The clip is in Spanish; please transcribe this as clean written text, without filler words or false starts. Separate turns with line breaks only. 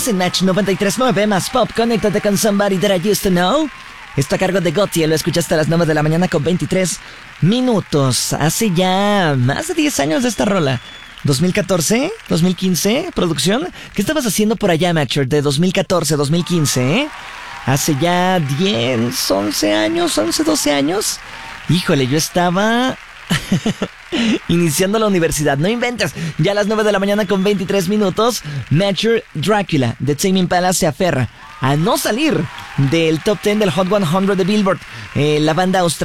Estás en Match 93.9 más Pop. Conéctate con Somebody That I Used to Know. Está a cargo de Gotye. Lo escuchaste a las 9 de la mañana con 23 minutos. Hace ya más de 10 años de esta rola. 2014, 2015, producción. ¿Qué estabas haciendo por allá, Matcher? De 2014, 2015, ¿eh? Hace ya 10, 11 años, 11, 12 años. Híjole, yo estaba iniciando la universidad. No inventes. Ya a las 9 de la mañana con 23 minutos, Matcher Dracula de Tame Impala se aferra a no salir del top 10 del Hot 100 de Billboard. La banda australiana